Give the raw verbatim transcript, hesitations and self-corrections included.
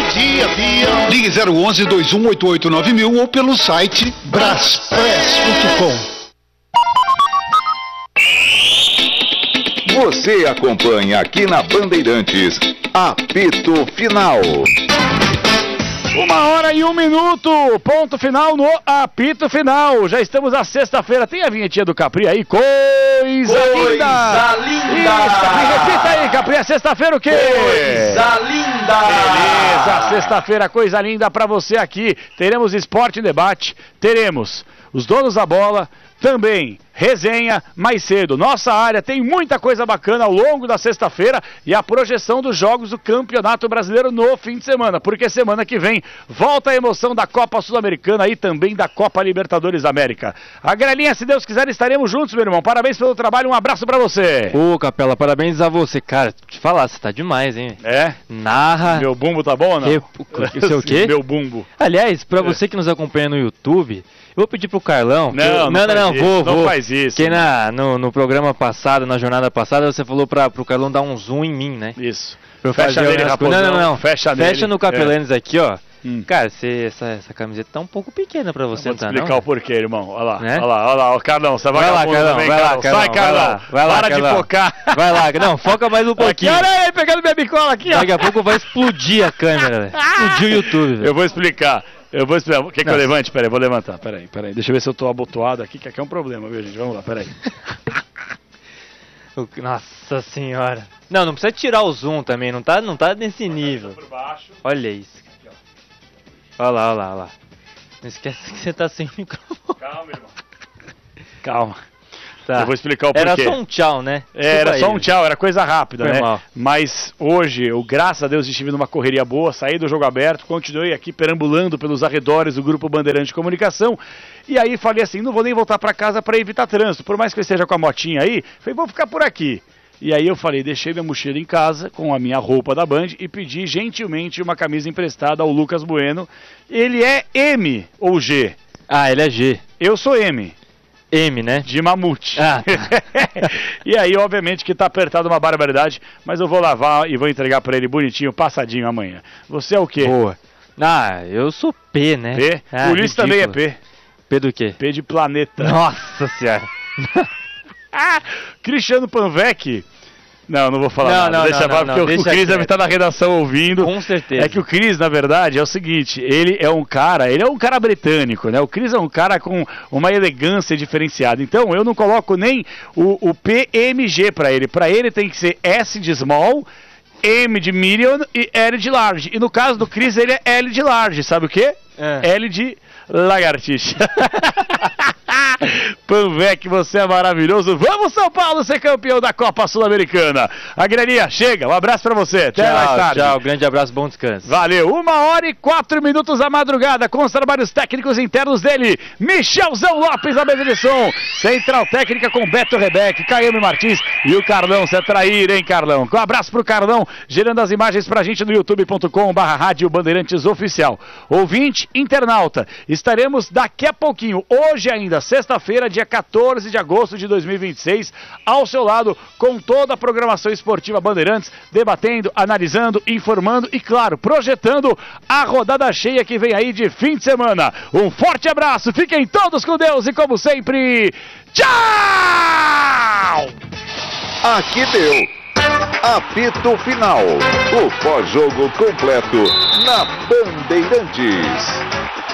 dia, peão. Ligue zero onze, dois um oito oito nove mil ou pelo site braspress ponto com. Você acompanha aqui na Bandeirantes, apito final. Uma hora e um minuto, ponto final no apito final. Já estamos na sexta-feira. Tem a vinhetinha do Capri aí? Coisa, Coisa linda! linda! Isso, Capri, repita aí, Capri. É sexta-feira o quê? Coisa linda! Beleza, sexta-feira, coisa linda pra você aqui. Teremos esporte e debate, teremos os donos da bola, também resenha mais cedo. Nossa área tem muita coisa bacana ao longo da sexta-feira e a projeção dos jogos do Campeonato Brasileiro no fim de semana, porque semana que vem volta a emoção da Copa Sul-Americana e também da Copa Libertadores América. A Grelinha, se Deus quiser, estaremos juntos, meu irmão. Parabéns pelo trabalho, um abraço pra você. Ô, Capela, parabéns a você. Cara, te falar, você tá demais, hein? É? Narra. Meu bumbo tá bom ou não? Que... O seu quê? Meu bumbo. Aliás, pra você que nos acompanha no YouTube, eu vou pedir pro Carlão... Não, eu... não, não, não, não, isso, vou, não vou. faz isso. Porque na, no, no programa passado, na jornada passada, você falou pra, pro Carlão dar um zoom em mim, né? Isso. Pra eu Fecha fazer nele, umas raposão. coisas. Não, não, não. Fecha, Fecha nele. no Capelanes É. aqui, ó. Hum. Cara, você, essa, essa camiseta tá um pouco pequena pra você, Vou te tá, explicar não? o porquê, irmão. Olha lá, Né? olha lá, olha lá, ó, Carlão, você vai Vai lá, Carlão, também, vai lá, Carlão. Sai, Carlão. Vai lá, vai lá, Para Carlão. de focar. Vai lá, não, foca mais um Aqui, pouquinho. olha aí, pegando minha bicola aqui, ó. Daqui a pouco vai explodir a câmera, velho. Explodir o YouTube, velho. Eu vou explicar. Eu vou explicar. Quer que Não. eu levante? Peraí, vou levantar. Peraí, peraí. Deixa eu ver se eu tô abotoado aqui, que aqui é um problema, viu, gente? Vamos lá, peraí. O- Nossa senhora. Não, não precisa tirar o zoom também, não tá, não tá nesse nível. Por baixo. Olha isso. Olha lá, olha lá, olha lá. Não esquece que você tá sem microfone. Calma, irmão. Calma. Tá. Eu vou explicar o porquê. Era só um tchau, né? É, era Desculpa só aí. um tchau, era coisa rápida, Foi né? mal. Mas hoje, eu, graças a Deus, estive numa correria boa, saí do jogo aberto, continuei aqui perambulando pelos arredores do Grupo Bandeirante de Comunicação, e aí falei assim, não vou nem voltar para casa para evitar trânsito, por mais que eu esteja com a motinha aí, falei, vou ficar por aqui. E aí eu falei, deixei minha mochila em casa com a minha roupa da Band e pedi gentilmente uma camisa emprestada ao Lucas Bueno. Ele é M ou G? Ah, ele é G. Eu sou M. M, né? De mamute. Ah, tá. E aí, obviamente, que tá apertado uma barbaridade, mas eu vou lavar e vou entregar pra ele bonitinho, passadinho amanhã. Você é o quê? Boa. Ah, eu sou P, né? P? Ah, o Ulisses também é ridículo. P. P do quê? P de planeta. Nossa senhora. Ah, Cristiano Panvec. Não, não vou falar Não, nada. não, deixa não, pra, não, porque não, o- deixa o Cris quieto. deve estar na redação ouvindo. Com certeza. É que o Cris, na verdade, é o seguinte, ele é um cara, ele é um cara britânico, né? O Cris é um cara com uma elegância diferenciada. Então, eu não coloco nem o, o P M G pra ele. Pra ele tem que ser S de small, M de medium e L de large. E no caso do Cris, ele é L de large. Sabe o quê? É. L de lagartixa. Panvec, você é maravilhoso. Vamos, São Paulo, ser campeão da Copa Sul-Americana. A Greninha, chega. Um abraço pra você. Até mais Tchau, tarde. tchau. Grande abraço, bom descanso. Valeu. Uma hora e quatro minutos da madrugada com os trabalhos técnicos internos dele. Michelzão Lopes na mesa de som. Central técnica com Beto Rebeque, Caio Martins e o Carlão. Você é traíra, hein, Carlão? Um abraço pro Carlão, gerando as imagens pra gente no youtube ponto com barra rádio Bandeirantes Oficial. Ouvinte, internauta, estaremos daqui a pouquinho, hoje ainda, sexta-feira, dia quatorze de agosto de dois mil e vinte e seis, ao seu lado, com toda a programação esportiva Bandeirantes, debatendo, analisando, informando e, claro, projetando a rodada cheia que vem aí de fim de semana. Um forte abraço, fiquem todos com Deus e, como sempre, tchau! Aqui deu. Apito final. O pós-jogo completo na Bandeirantes.